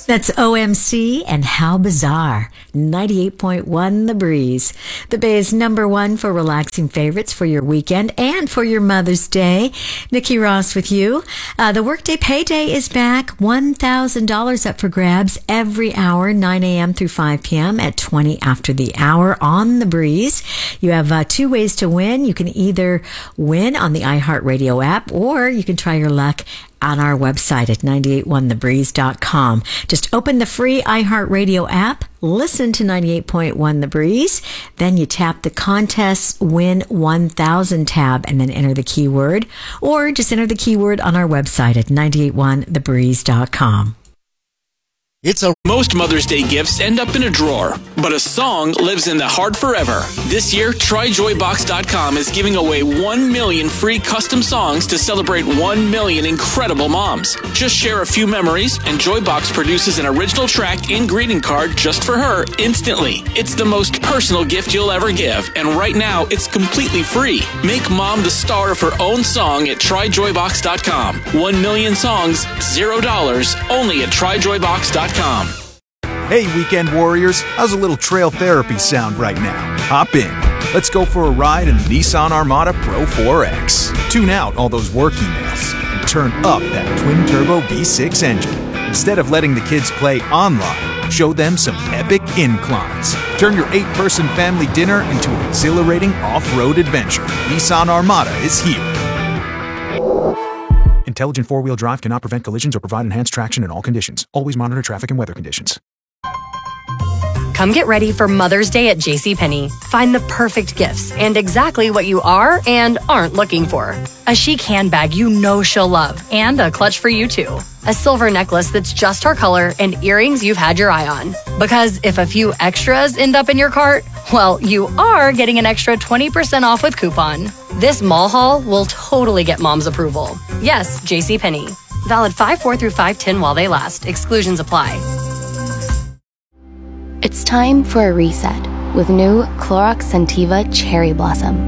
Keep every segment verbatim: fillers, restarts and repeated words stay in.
That's O M C and How Bizarre. ninety-eight point one The Breeze. The Bay's number one for relaxing favorites for your weekend and for your Mother's Day. Nikki Ross with you. Uh, the Workday Payday is back. one thousand dollars up for grabs every hour, nine a.m. through five p.m. at twenty after the hour on The Breeze. You have uh, two ways to win. You can either win on the iHeartRadio app, or you can try your luck on our website at nine eight one the breeze dot com. Just open the free iHeartRadio app, listen to ninety-eight point one The Breeze, then you tap the Contests Win one thousand tab and then enter the keyword, or just enter the keyword on our website at nine eight one the breeze dot com. It's a Most Mother's Day gifts end up in a drawer, but a song lives in the heart forever. This year, try joy box dot com is giving away one million free custom songs to celebrate one million incredible moms. Just share a few memories, and Joybox produces an original track and greeting card just for her instantly. It's the most personal gift you'll ever give, and right now, it's completely free. Make mom the star of her own song at try joy box dot com. One million songs, zero dollars, only at try joy box dot com. Hey, weekend warriors, how's a little trail therapy sound right now? Hop in. Let's go for a ride in the Nissan Armada Pro four X. Tune out all those work emails and turn up that twin-turbo V six engine. Instead of letting the kids play online, show them some epic inclines. Turn your eight-person family dinner into an exhilarating off-road adventure. Nissan Armada is here. Intelligent four-wheel drive cannot prevent collisions or provide enhanced traction in all conditions. Always monitor traffic and weather conditions. Come get ready for Mother's Day at JCPenney. Find the perfect gifts and exactly what you are and aren't looking for. A chic handbag you know she'll love, and a clutch for you too. A silver necklace that's just her color, and earrings you've had your eye on. Because if a few extras end up in your cart, well, you are getting an extra twenty percent off with coupon. This mall haul will totally get mom's approval. Yes, JCPenney. Valid five four through five ten while they last. Exclusions apply. It's time for a reset with new Clorox Scentiva Cherry Blossom.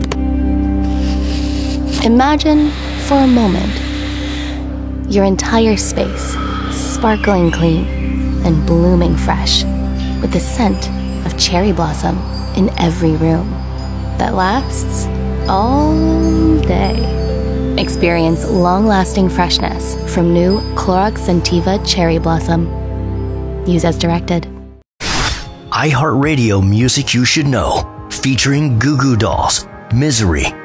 Imagine, for a moment, your entire space sparkling clean and blooming fresh with the scent of cherry blossom in every room that lasts all day. Experience long-lasting freshness from new Clorox Scentiva Cherry Blossom. Use as directed. iHeartRadio Music You Should Know, featuring Goo Goo Dolls, Misery,